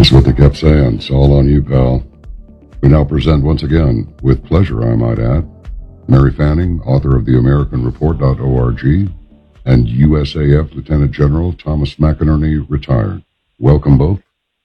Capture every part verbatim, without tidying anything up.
That's what they kept saying. It's all on you, pal. We now present once again, with pleasure I might add, Mary Fanning, author of the American Report dot org, and U S A F Lieutenant General Thomas McInerney, retired. Welcome both.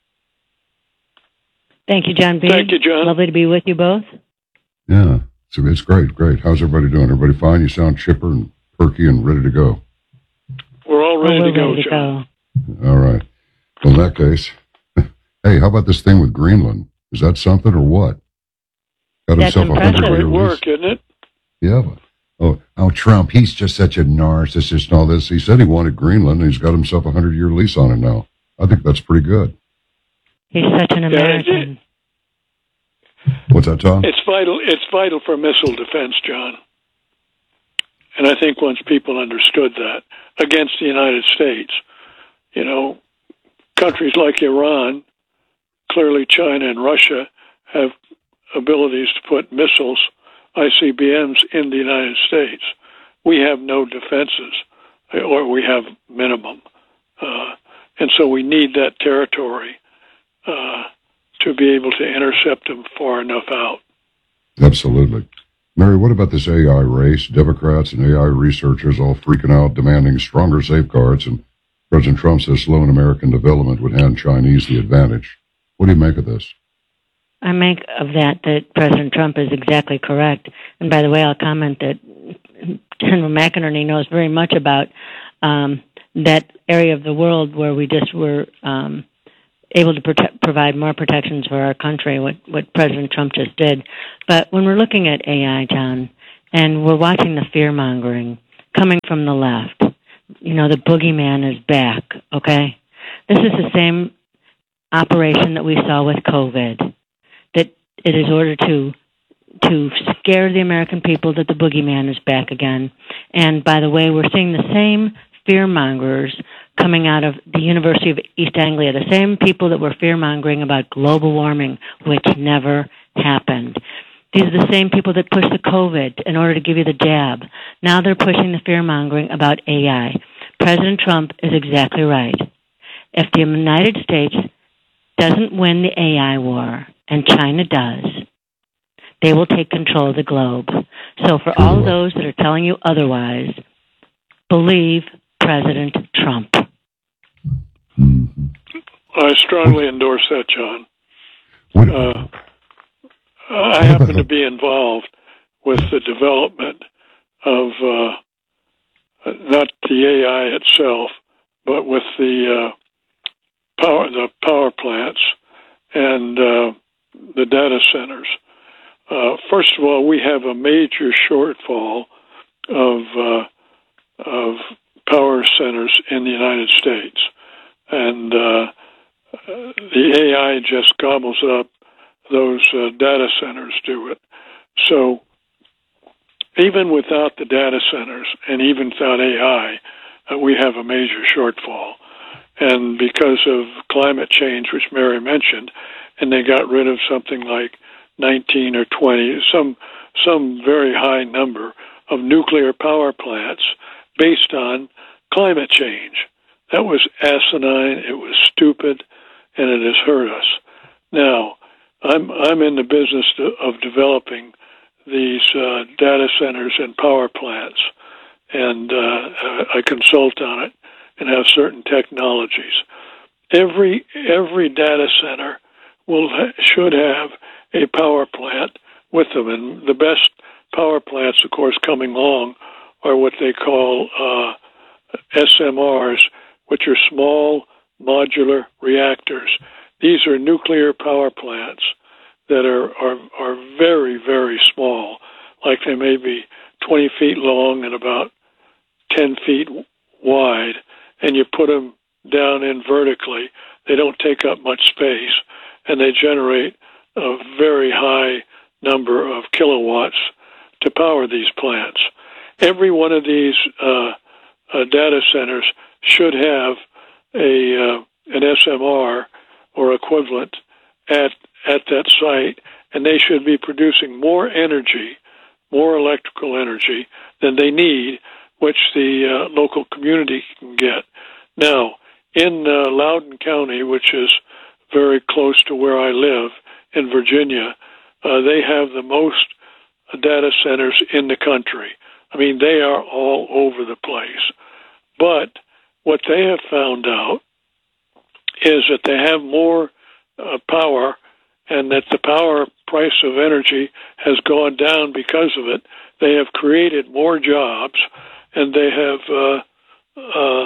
Thank you, John B. Thank you, John. Lovely to be with you both. Yeah, so it's great, great. How's everybody doing? Everybody fine? You sound chipper and perky and ready to go. We're all ready, oh, we're to, go, ready to John. go. All right. Well, in that case, hey, how about this thing with Greenland? Is that something or what? Got That's himself a hundred Great year work, lease. isn't it? Yeah. But, oh, oh, Trump, he's just such a narcissist and all this. He said he wanted Greenland, and he's got himself a hundred year lease on it now. I think that's pretty good. He's such an American. Yeah, What's that, Tom? It's vital. It's vital for missile defense, John. And I think once people understood that against the United States, you know, countries like Iran, clearly China and Russia, have abilities to put missiles, I C B Ms, in the United States. We have no defenses, or we have minimum. Uh, and so we need that territory uh, to be able to intercept them far enough out. Absolutely. Mary, what about this A I race? Democrats and A I researchers all freaking out, demanding stronger safeguards, and President Trump says slow in American development would hand Chinese the advantage. What do you make of this? I make of that that President Trump is exactly correct. And by the way, I'll comment that General McInerney knows very much about um, that area of the world where we just were um, able to prote- provide more protections for our country, what, what President Trump just did. But when we're looking at A I, John, and we're watching the fear-mongering coming from the left, you know, the boogeyman is back, okay? This is the same operation that we saw with COVID, that it is ordered to to scare the American people that the boogeyman is back again. And by the way, we're seeing the same fear-mongers coming out of the University of East Anglia, the same people that were fear-mongering about global warming, which never happened. These are the same people that pushed the COVID in order to give you the jab. Now they're pushing the fear-mongering about A I. President Trump is exactly right. If the United States doesn't win the A I war, and China does, they will take control of the globe. So for all those that are telling you otherwise, believe President Trump. Mm-hmm. I strongly endorse that, John. What, uh, I happen to be involved with the development of uh, not the A I itself, but with the uh, power, the power plants and uh, the data centers. Uh, first of all, we have a major shortfall of uh, of power centers in the United States, and uh, the A I just gobbles up those uh, data centers. Do it. So even without the data centers, and even without A I, uh, we have a major shortfall. And because of climate change, which Mary mentioned, and they got rid of something like nineteen or twenty, some some very high number of nuclear power plants based on climate change. That was asinine, it was stupid, and it has hurt us. Now, I'm I'm in the business to, of developing these uh, data centers and power plants, and uh, I consult on it and have certain technologies. Every every data center will ha- should have a power plant with them, and the best power plants, of course, coming along are what they call uh, S M Rs, which are small modular reactors. These are nuclear power plants that are, are, are very, very small, like they may be twenty feet long and about ten feet wide, and you put them down in vertically. They don't take up much space, and they generate a very high number of kilowatts to power these plants. Every one of these uh, uh, data centers should have a uh, an S M R or equivalent at at that site, and they should be producing more energy, more electrical energy than they need, which the uh, local community can get. Now, in uh, Loudoun County, which is very close to where I live in Virginia, uh, they have the most data centers in the country. I mean, they are all over the place. But what they have found out is that they have more uh, power, and that the power price of energy has gone down because of it. They have created more jobs, and they have uh, uh,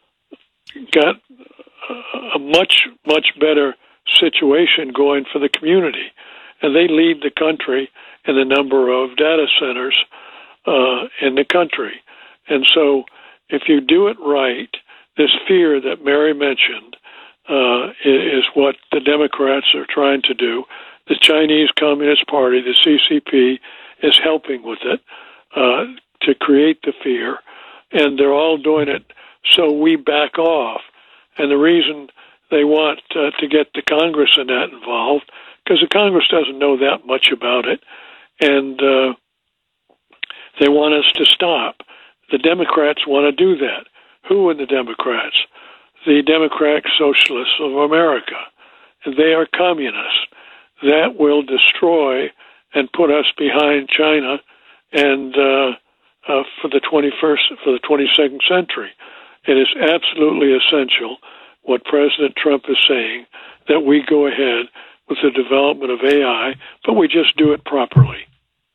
got a much, much better situation going for the community. And they lead the country in the number of data centers uh, in the country. And so if you do it right, this fear that Mary mentioned uh, is what the Democrats are trying to do. The Chinese Communist Party, the C C P, is helping with it uh, to create the fear. And they're all doing it so we back off. And the reason they want uh, to get the Congress in that involved, because the Congress doesn't know that much about it, and uh, they want us to stop. The Democrats want to do that. Who are the Democrats? The Democratic Socialists of America. And they are communists. That will destroy and put us behind China and uh, uh, for the twenty-first, for the twenty-second century. It is absolutely essential, what President Trump is saying, that we go ahead with the development of A I, but we just do it properly.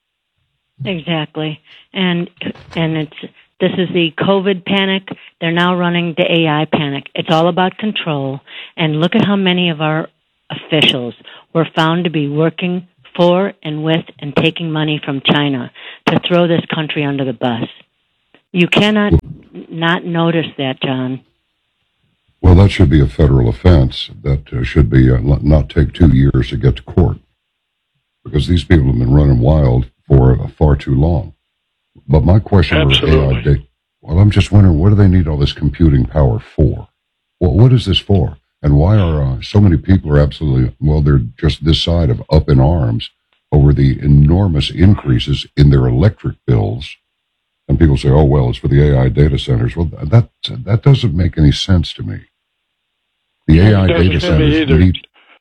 Exactly. And and it's this is the COVID panic. They're now running the A I panic. It's all about control. And look at how many of our officials were found to be working for and with and taking money from China to throw this country under the bus. You cannot not notice that, John. Well, that should be a federal offense. That uh, should be uh, not take two years to get to court, because these people have been running wild for uh, far too long. But my question Absolutely. for A I, well, I'm just wondering, what do they need all this computing power for? Well, what is this for? And why are uh, so many people are absolutely, well, they're just this side of up in arms over the enormous increases in their electric bills. And people say, oh, well, it's for the A I data centers. Well, that that doesn't make any sense to me. The A I data centers need,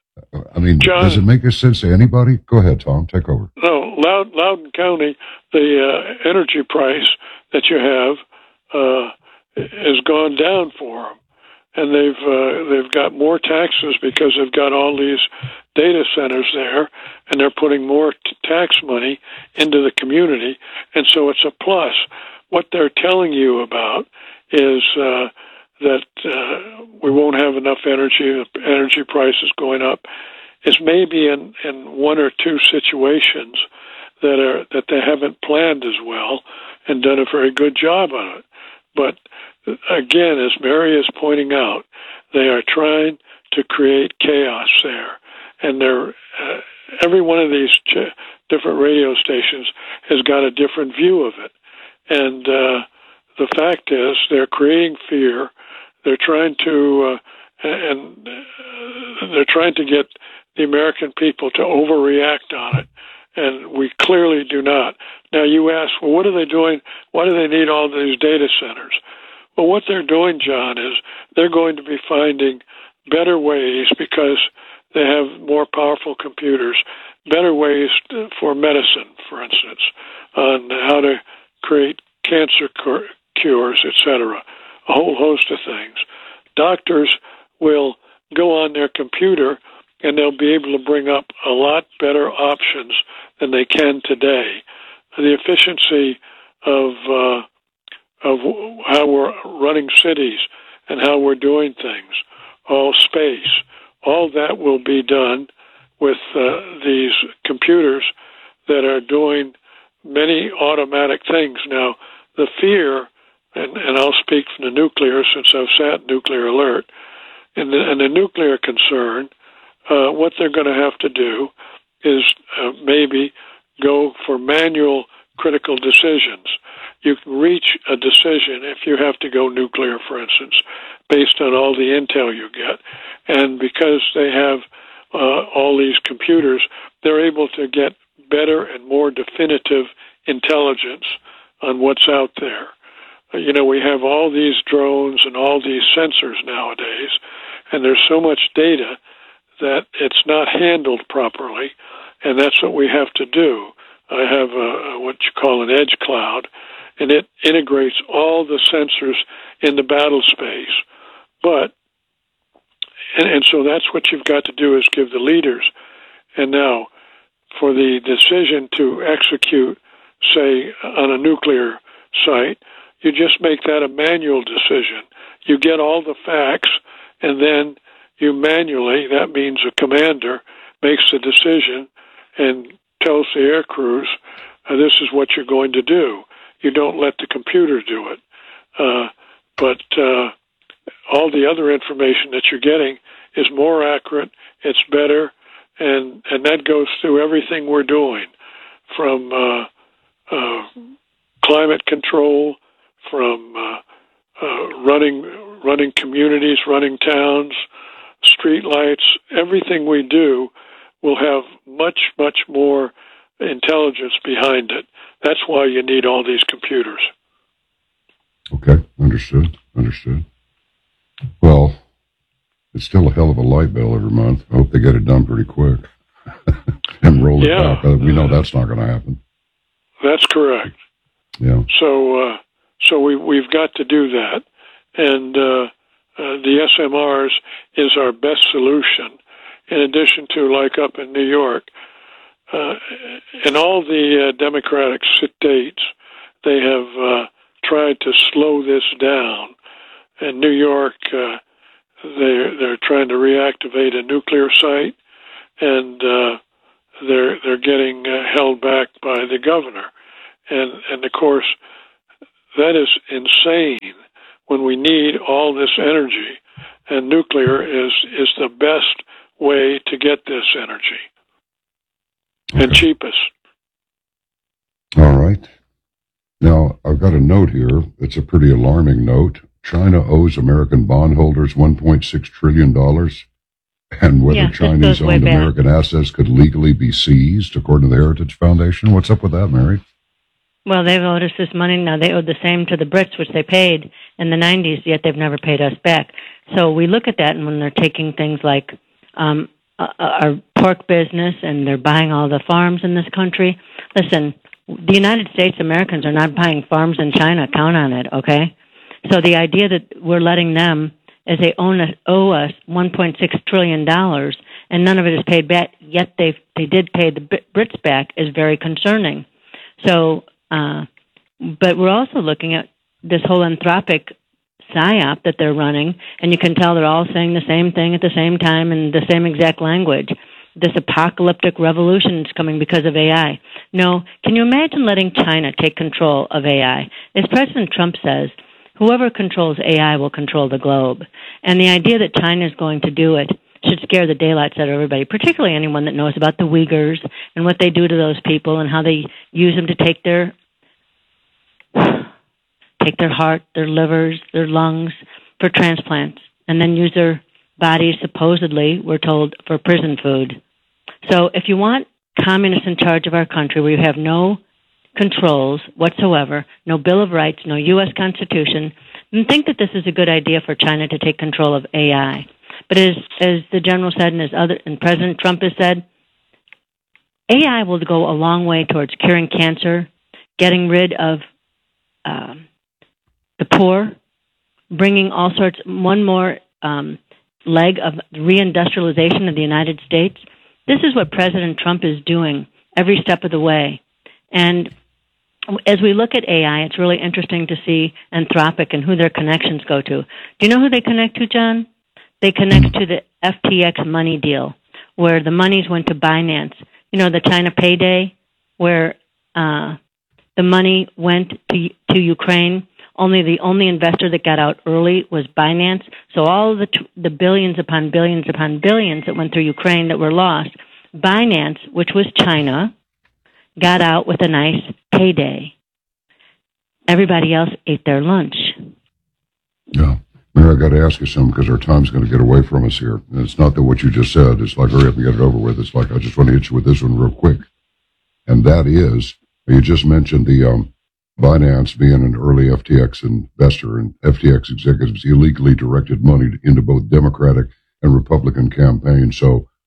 I mean, John, does it make a sense to anybody? Go ahead, Tom, take over. No, Loud, Loudoun County, the uh, energy price that you have uh, has gone down for them. And they've uh, they've got more taxes because they've got all these data centers there, and they're putting more t- tax money into the community, and so it's a plus. What they're telling you about is uh, that uh, we won't have enough energy, energy prices going up, is maybe in, in one or two situations that are that they haven't planned as well and done a very good job on it. But again, as Mary is pointing out, they are trying to create chaos there. And they're, uh, every one of these ch- different radio stations has got a different view of it. And uh, the fact is, they're creating fear. They're trying to, uh, and uh, they're trying to get the American people to overreact on it. And we clearly do not. Now, you ask, well, what are they doing? Why do they need all these data centers? Well, what they're doing, John, is they're going to be finding better ways, because they have more powerful computers, better ways to, for medicine, for instance, on how to create cancer cur- cures, et cetera, a whole host of things. Doctors will go on their computer, and they'll be able to bring up a lot better options than they can today. The efficiency of uh, of how we're running cities and how we're doing things, all space, all that will be done with uh, these computers that are doing many automatic things. Now, the fear, and, and I'll speak from the nuclear since I've sat Nuclear Alert, in the, in the nuclear concern, uh, what they're going to have to do is uh, maybe go for manual critical decisions. You can reach a decision if you have to go nuclear, for instance, based on all the intel you get. And because they have uh, all these computers, they're able to get better and more definitive intelligence on what's out there. Uh, you know, we have all these drones and all these sensors nowadays, and there's so much data that it's not handled properly, and that's what we have to do. I have a, what you call an edge cloud, and it integrates all the sensors in the battle space. But, and, and so that's what you've got to do, is give the leaders. And now, for the decision to execute, say, on a nuclear site, you just make that a manual decision. You get all the facts, and then you manually, that means a commander, makes the decision and tells the air crews, uh, this is what you're going to do. You don't let the computer do it. Uh, but uh, all the other information that you're getting is more accurate, it's better, and, and that goes through everything we're doing, from uh, uh, climate control, from uh, uh, running running communities, running towns, street lights. Everything we do will have much, much more intelligence behind it. That's why you need all these computers. Okay, understood, understood. Well, it's still a hell of a light bill every month. I hope they get it done pretty quick and roll it yeah. back. Uh, we know that's not going to happen. That's correct. Yeah. So, uh, so we we've got to do that, and uh, uh, the S M Rs is our best solution. In addition to, like up in New York, uh, in all the uh, Democratic states, they have uh, tried to slow this down. In New York, uh, they're they're trying to reactivate a nuclear site, and uh, they're they're getting uh, held back by the governor, and and of course that is insane when we need all this energy, and nuclear is is the best way to get this energy, okay, and cheapest. All right. Now, I've got a note here. It's a pretty alarming note. China owes American bondholders one point six trillion dollars, and whether yeah, Chinese-owned American assets could legally be seized, according to the Heritage Foundation. What's up with that, Mary? Well, they've owed us this money now. They owed the same to the Brits, which they paid in the nineties, yet they've never paid us back. So we look at that, and when they're taking things like um, our pork business, and they're buying all the farms in this country, listen, the United States Americans are not buying farms in China. Count on it, okay? So the idea that we're letting them, as they own us, owe us one point six trillion dollars, and none of it is paid back, yet they they did pay the Brits back, is very concerning. So, uh, but we're also looking at this whole Anthropic psyop that they're running, and you can tell they're all saying the same thing at the same time in the same exact language. This apocalyptic revolution is coming because of A I. No, can you imagine letting China take control of A I? As President Trump says, whoever controls A I will control the globe. And the idea that China is going to do it should scare the daylights out of everybody, particularly anyone that knows about the Uyghurs and what they do to those people and how they use them to take their take their heart, their livers, their lungs for transplants, and then use their bodies, supposedly, we're told, for prison food. So if you want communists in charge of our country where you have no controls whatsoever, no Bill of Rights, no U S Constitution, then think that this is a good idea for China to take control of A I. But as as the general said, and as other and President Trump has said, A I will go a long way towards curing cancer, getting rid of um, the poor, bringing all sorts, one more um, leg of reindustrialization of the United States. This is what President Trump is doing every step of the way. And as we look at A I, it's really interesting to see Anthropic and who their connections go to. Do you know who they connect to, John? They connect to the F T X money deal, where the monies went to Binance. You know, the China payday, where uh, the money went to to Ukraine. Only the only investor that got out early was Binance. So all the t- the billions upon billions upon billions that went through Ukraine that were lost, Binance, which was China, got out with a nice payday. Everybody else ate their lunch. Yeah. Mary, I got to ask you something because our time's going to get away from us here. And it's not that what you just said. It's like, hurry up and get it over with. It's like, I just want to hit you with this one real quick. And that is, you just mentioned the um, Binance being an early F T X investor, and F T X executives illegally directed money into both Democratic and Republican campaigns. So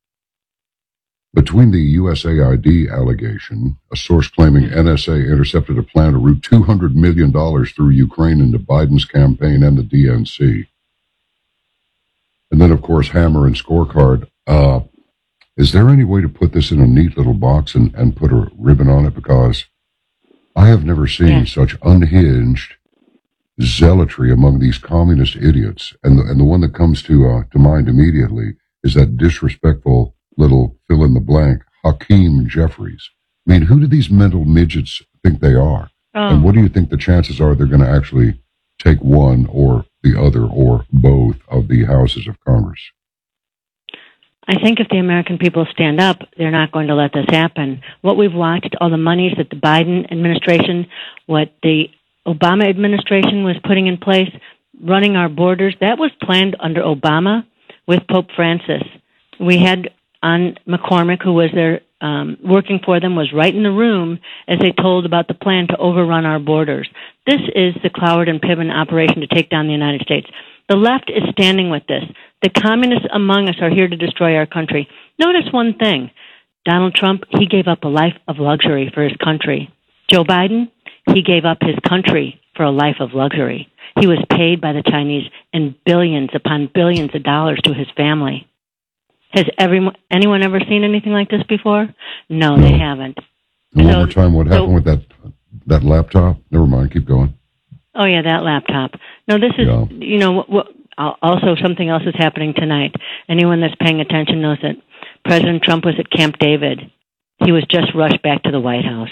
Between the U S A I D allegation, a source claiming N S A intercepted a plan to route two hundred million dollars through Ukraine into Biden's campaign and the D N C. And then, of course, Hammer and Scorecard. Uh, is there any way to put this in a neat little box and, and put a ribbon on it? Because I have never seen yeah. such unhinged zealotry among these communist idiots. And the, and the one that comes to uh, to mind immediately is that disrespectful little fill-in-the-blank, Hakeem Jeffries. I mean, who do these mental midgets think they are? Oh. And what do you think the chances are they're going to actually take one or the other or both of the houses of Congress? I think if the American people stand up, they're not going to let this happen. What we've watched, all the monies that the Biden administration, what the Obama administration was putting in place, running our borders, that was planned under Obama with Pope Francis. We had on McCormick, who was there um, working for them, was right in the room as they told about the plan to overrun our borders. This is the Cloward and Piven operation to take down the United States. The left is standing with this. The communists among us are here to destroy our country. Notice one thing. Donald Trump, he gave up a life of luxury for his country. Joe Biden, he gave up his country for a life of luxury. He was paid by the Chinese in billions upon billions of dollars to his family. Has everyone, anyone ever seen anything like this before? No, no. They haven't. And so, one more time, what happened so, with that that laptop? Never mind, keep going. Oh, yeah, that laptop. No, this is, yeah. you know, what, what, also something else is happening tonight. Anyone that's paying attention knows that President Trump was at Camp David. He was just rushed back to the White House.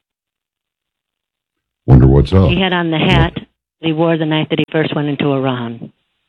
Wonder what's up. He had on the hat that he wore the night that he first went into Iran.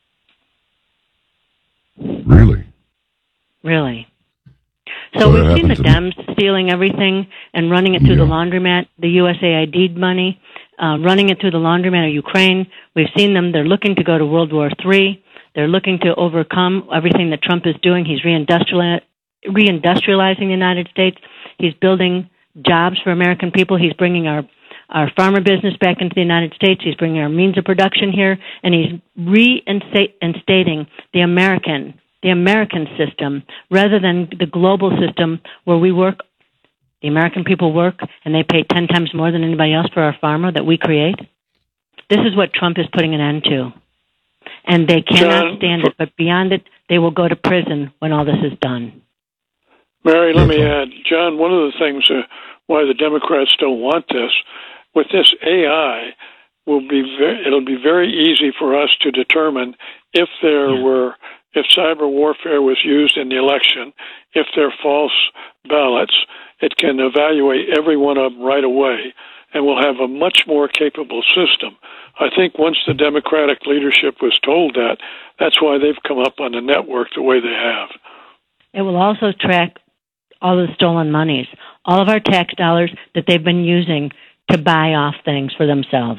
Really? Really. So, so we've seen the Dems stealing everything and running it through yeah. the laundromat, the U S A I D money, uh, running it through the laundromat of Ukraine. We've seen them. They're looking to go to World War Three. They're looking to overcome everything that Trump is doing. He's reindustrializing the United States. He's building jobs for American people. He's bringing our, our farmer business back into the United States. He's bringing our means of production here, and he's reinstating the American the American system rather than the global system where we work, the American people work, and they pay ten times more than anybody else for our farmer that we create. This is what Trump is putting an end to. And they cannot John, stand it, but beyond it, they will go to prison when all this is done. Mary, let me add, John, one of the things uh, why the Democrats don't want this, with this A I, will be very, it'll be very easy for us to determine if there yeah. were if cyber warfare was used in the election, if they're false ballots. It can evaluate every one of them right away, and we'll have a much more capable system. I think once the Democratic leadership was told that, that's why they've come up on the network the way they have. It will also track all the stolen monies, all of our tax dollars that they've been using to buy off things for themselves.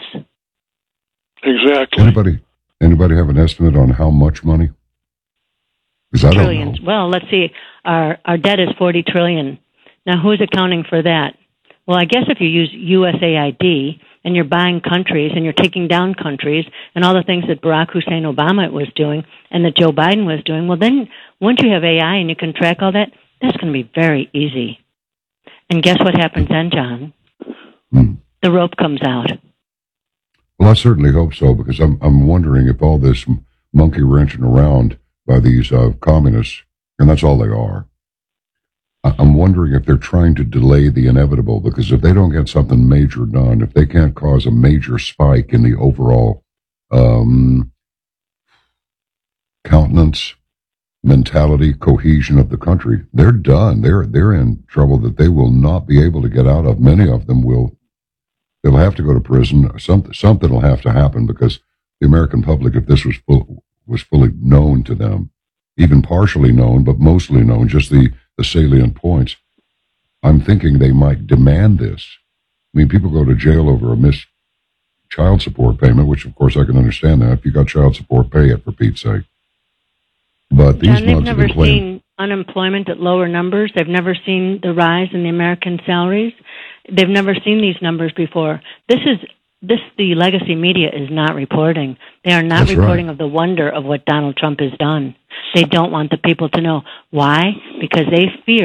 Exactly. Anybody, anybody have an estimate on how much money? I Trillions. Well, let's see. Our our debt is forty trillion. Now, who's accounting for that? Well, I guess if you use U S A I D and you're buying countries and you're taking down countries and all the things that Barack Hussein Obama was doing and that Joe Biden was doing, well, then once you have A I and you can track all that, that's going to be very easy. And guess what happens then, John? Hmm. The rope comes out. Well, I certainly hope so, because I'm I'm wondering if all this monkey wrenching around by these uh, communists, and that's all they are. I'm wondering if they're trying to delay the inevitable, because if they don't get something major done, if they can't cause a major spike in the overall um, countenance, mentality, cohesion of the country, they're done. They're they're in trouble that they will not be able to get out of. Many of them will. They'll have to go to prison. Something something will have to happen, because the American public, if this was full, was fully known to them, even partially known, but mostly known, just the, the salient points, I'm thinking they might demand this. I mean, people go to jail over a missed child support payment, which of course I can understand that. If you got child support, pay it, for Pete's sake. But these John, they've never seen unemployment at lower numbers. They've never seen the rise in the American salaries. They've never seen these numbers before. This is This, the legacy media is not reporting. They are not That's reporting right. of the wonder of what Donald Trump has done. They don't want the people to know. Why? Because they fear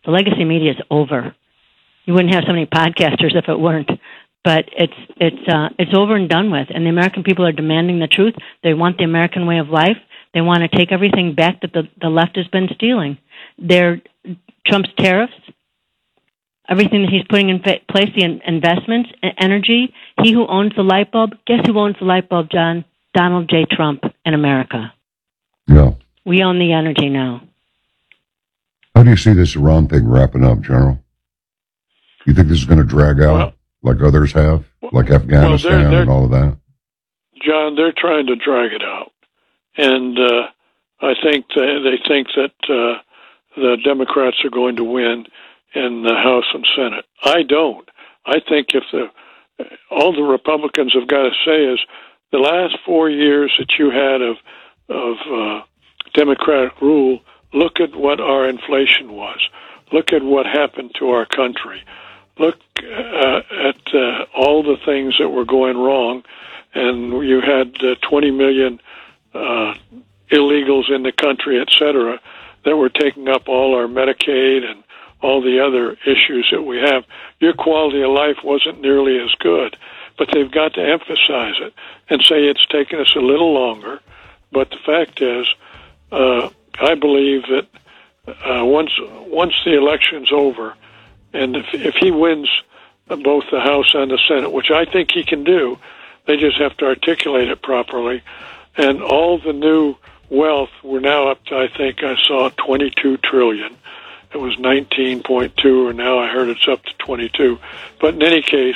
The legacy media is over. You wouldn't have so many podcasters if it weren't. But it's it's uh, it's over and done with, and the American people are demanding the truth. They want the American way of life. They want to take everything back that the, the left has been stealing. They're Trump's tariffs, everything that he's putting in place, the investments, energy. He who owns the light bulb, guess who owns the light bulb, John? Donald J. Trump in America. Yeah. We own the energy now. How do you see this Iran thing wrapping up, General? You think this is going to drag out? Well, like others have, like Afghanistan well, they're, they're, and all of that? John, they're trying to drag it out. And uh, I think they, they think that uh, the Democrats are going to win in the House and Senate. I don't. I think if the all the Republicans have got to say is the last four years that you had of, of uh, Democratic rule, look at what our inflation was. Look at what happened to our country. Look uh, at uh, all the things that were going wrong, and you had uh, twenty million uh, illegals in the country, et cetera, that were taking up all our Medicaid and all the other issues that we have. Your quality of life wasn't nearly as good, but they've got to emphasize it and say it's taken us a little longer. But the fact is, uh, I believe that uh, once once the election's over, and if, if he wins both the House and the Senate, which I think he can do, they just have to articulate it properly. And all the new wealth, we're now up to, I think I saw twenty-two trillion. It was nineteen point two, and now I heard it's up to twenty-two. But in any case,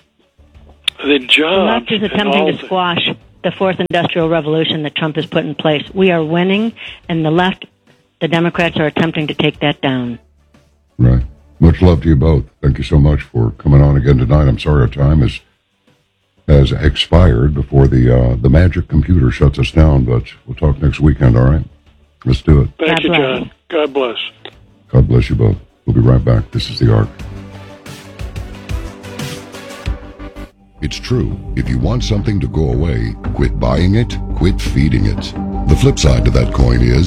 the jobs... The left is attempting to squash the fourth industrial revolution that Trump has put in place. We are winning, and the left, the Democrats, are attempting to take that down. Right. Much love to you both. Thank you so much for coming on again tonight. I'm sorry our time is, has expired before the uh, the magic computer shuts us down, but we'll talk next weekend, all right? Let's do it. Thank God you, bless. John. God bless. God bless you both. We'll be right back. This is The Arc. It's true. If you want something to go away, quit buying it, quit feeding it. The flip side to that coin is